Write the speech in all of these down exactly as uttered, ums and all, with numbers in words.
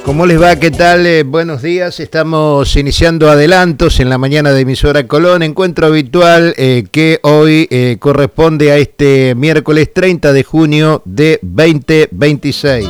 ¿Cómo les va? ¿Qué tal? Eh, buenos días. Estamos iniciando adelantos en la mañana de Emisora Colón. Encuentro habitual eh, que hoy eh, corresponde a este miércoles treinta de junio de veinte veintiséis.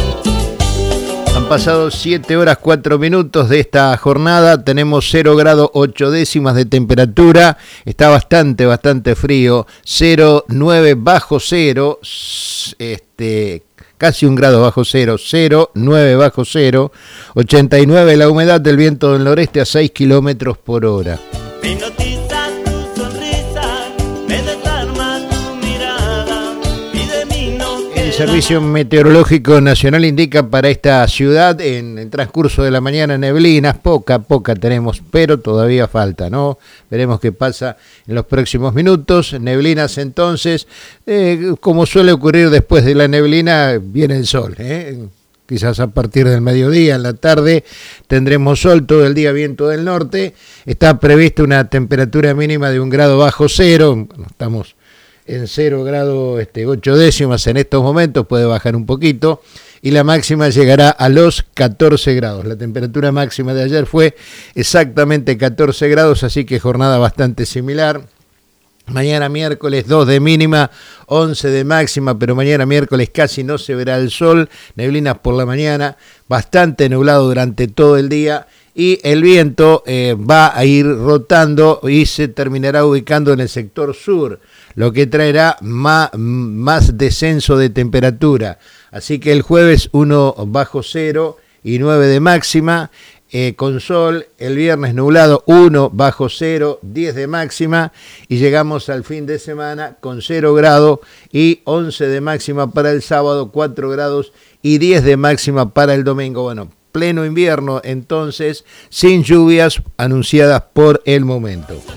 Han pasado siete horas cuatro minutos de esta jornada. Tenemos cero grado ocho décimas de temperatura. Está bastante, bastante frío. cero nueve bajo cero. Este... Casi un grado bajo cero, cero, nueve bajo cero, ochenta y nueve la humedad del viento del noreste a seis kilómetros por hora. Me hipnotiza tu sonrisa, me desarma tu mirada, y de mí no queda. El Servicio Meteorológico Nacional indica para esta ciudad en el transcurso de la mañana neblinas, poca, poca tenemos, pero todavía falta, ¿no? Veremos qué pasa en los próximos minutos. Neblinas entonces, eh, como suele ocurrir después de la neblina, viene el sol, ¿eh? Quizás a partir del mediodía, en la tarde, tendremos sol todo el día, viento del norte. Está prevista una temperatura mínima de un grado bajo cero. Bueno, estamos en cero grado este, ocho décimas en estos momentos, puede bajar un poquito. Y la máxima llegará a los catorce grados. La temperatura máxima de ayer fue exactamente catorce grados, así que jornada bastante similar. Mañana miércoles dos de mínima, once de máxima, pero mañana miércoles casi no se verá el sol, neblinas por la mañana, bastante nublado durante todo el día y el viento eh, va a ir rotando y se terminará ubicando en el sector sur, lo que traerá más, más descenso de temperatura. Así que el jueves uno bajo cero y nueve de máxima. Eh, con sol, el viernes nublado, uno bajo cero, diez de máxima y llegamos al fin de semana con cero grado y once de máxima para el sábado, cuatro grados y diez de máxima para el domingo. Bueno, pleno invierno entonces, sin lluvias anunciadas por el momento.